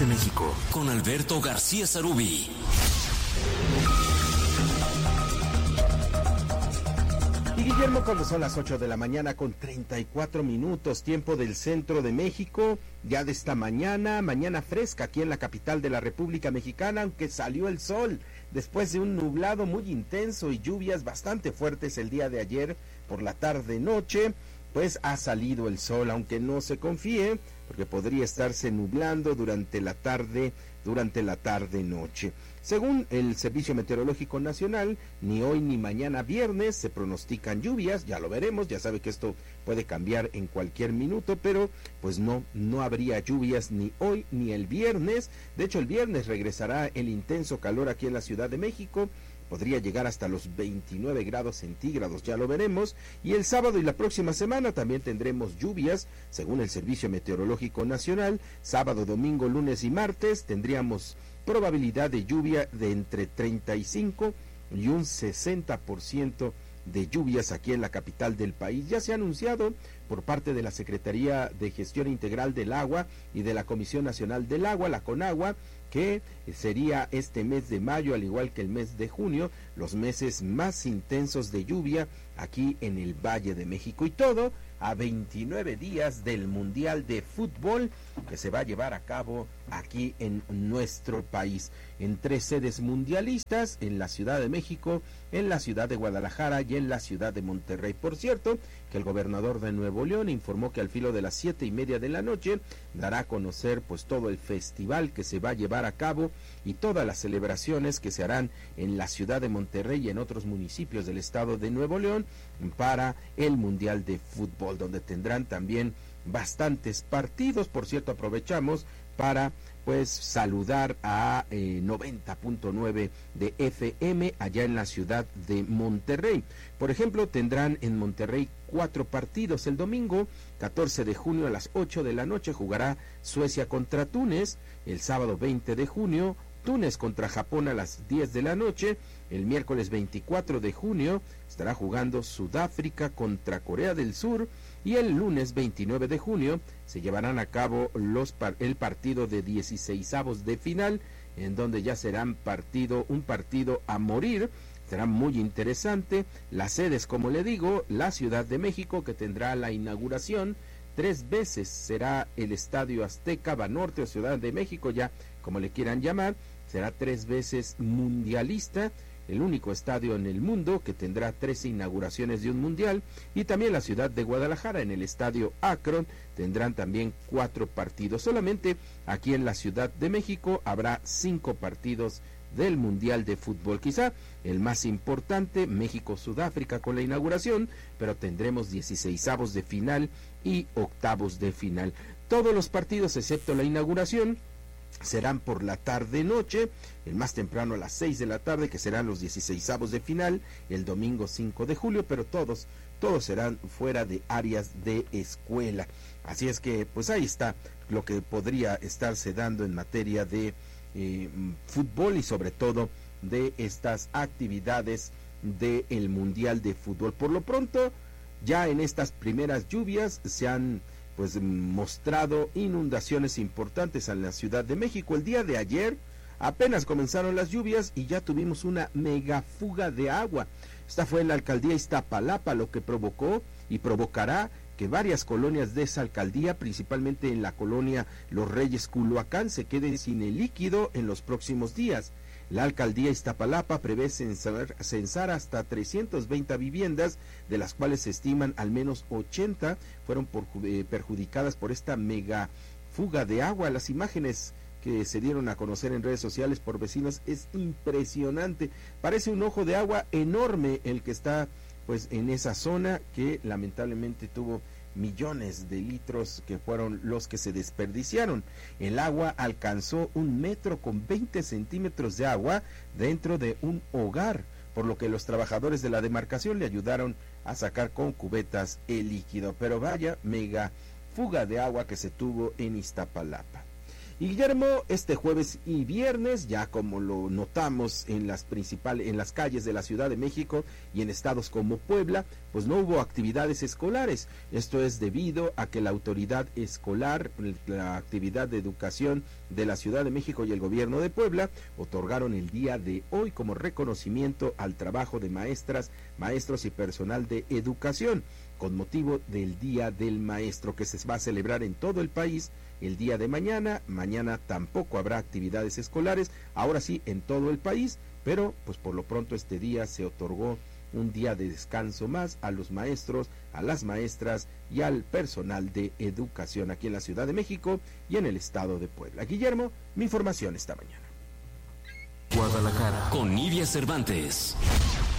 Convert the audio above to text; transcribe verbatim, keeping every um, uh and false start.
de México con Alberto García Sarubí. Y Guillermo, cuando son las ocho de la mañana con treinta y cuatro minutos, tiempo del centro de México, ya de esta mañana, mañana fresca aquí en la capital de la República Mexicana, aunque salió el sol después de un nublado muy intenso y lluvias bastante fuertes el día de ayer por la tarde-noche, pues ha salido el sol, aunque no se confíe, porque podría estarse nublando durante la tarde, durante la tarde-noche. Según el Servicio Meteorológico Nacional, ni hoy ni mañana viernes se pronostican lluvias, ya lo veremos, ya sabe que esto puede cambiar en cualquier minuto, pero pues no, no habría lluvias ni hoy ni el viernes. De hecho, el viernes regresará el intenso calor aquí en la Ciudad de México, podría llegar hasta los veintinueve grados centígrados, ya lo veremos, y el sábado y la próxima semana también tendremos lluvias, según el Servicio Meteorológico Nacional. Sábado, domingo, lunes y martes tendríamos probabilidad de lluvia de entre treinta y cinco y un sesenta por ciento de lluvias aquí en la capital del país. Ya se ha anunciado por parte de la Secretaría de Gestión Integral del Agua y de la Comisión Nacional del Agua, la CONAGUA, que sería este mes de mayo, al igual que el mes de junio, los meses más intensos de lluvia aquí en el Valle de México, y todo a veintinueve días del Mundial de Fútbol que se va a llevar a cabo aquí en nuestro país, en tres sedes mundialistas, en la Ciudad de México, en la ciudad de Guadalajara y en la ciudad de Monterrey. Por cierto, que el gobernador de Nuevo León informó que al filo de las siete y media de la noche dará a conocer pues todo el festival que se va a llevar a cabo y todas las celebraciones que se harán en la ciudad de Monterrey y en otros municipios del estado de Nuevo León para el Mundial de Fútbol, donde tendrán también bastantes partidos. Por cierto, aprovechamos para pues saludar a eh, noventa punto nueve de F M allá en la ciudad de Monterrey. Por ejemplo, tendrán en Monterrey cuatro partidos. El domingo catorce de junio a las ocho de la noche jugará Suecia contra Túnez. El sábado veinte de junio Túnez contra Japón a las diez de la noche. El miércoles veinticuatro de junio estará jugando Sudáfrica contra Corea del Sur, y el lunes veintinueve de junio se llevarán a cabo los el partido de dieciseisavos de final, en donde ya serán partido un partido a morir. Será muy interesante. Las sedes, como le digo, la Ciudad de México, que tendrá la inauguración tres veces, será el Estadio Azteca, Banorte o Ciudad de México, ya como le quieran llamar, será tres veces mundialista, el único estadio en el mundo que tendrá trece inauguraciones de un mundial. Y también la ciudad de Guadalajara, en el estadio Akron, tendrán también cuatro partidos. Solamente aquí en la Ciudad de México habrá cinco partidos del Mundial de Fútbol. Quizá el más importante, México-Sudáfrica con la inauguración, pero tendremos dieciseisavos de final y octavos de final. Todos los partidos, excepto la inauguración, serán por la tarde-noche, el más temprano a las seis de la tarde, que serán los dieciseisavos de final, el domingo cinco de julio, pero todos, todos serán fuera de áreas de escuela. Así es que, pues ahí está lo que podría estarse dando en materia de eh, fútbol y sobre todo de estas actividades del Mundial de Fútbol. Por lo pronto, ya en estas primeras lluvias se han pues mostrado inundaciones importantes en la Ciudad de México. El día de ayer apenas comenzaron las lluvias y ya tuvimos una mega fuga de agua. Esta fue en la alcaldía Iztapalapa, lo que provocó y provocará que varias colonias de esa alcaldía, principalmente en la colonia Los Reyes Culhuacán, se queden sin el líquido en los próximos días. La alcaldía Iztapalapa prevé censar, censar hasta trescientas veinte viviendas, de las cuales se estiman al menos ochenta fueron por, eh, perjudicadas por esta mega fuga de agua. Las imágenes que se dieron a conocer en redes sociales por vecinos es impresionante. Parece un ojo de agua enorme el que está pues en esa zona, que lamentablemente tuvo millones de litros que fueron los que se desperdiciaron. El agua alcanzó un metro con veinte centímetros de agua dentro de un hogar, por lo que los trabajadores de la demarcación le ayudaron a sacar con cubetas el líquido. Pero vaya mega fuga de agua que se tuvo en Iztapalapa. Y Guillermo, este jueves y viernes, ya como lo notamos en las principales, en las calles de la Ciudad de México y en estados como Puebla, pues no hubo actividades escolares. Esto es debido a que la autoridad escolar, la actividad de educación de la Ciudad de México y el gobierno de Puebla otorgaron el día de hoy como reconocimiento al trabajo de maestras, maestros y personal de educación, con motivo del Día del Maestro, que se va a celebrar en todo el país el día de mañana. Mañana tampoco habrá actividades escolares, ahora sí en todo el país, pero pues por lo pronto este día se otorgó un día de descanso más a los maestros, a las maestras y al personal de educación aquí en la Ciudad de México y en el estado de Puebla. Guillermo, mi información esta mañana. Guadalajara con Nidia Cervantes.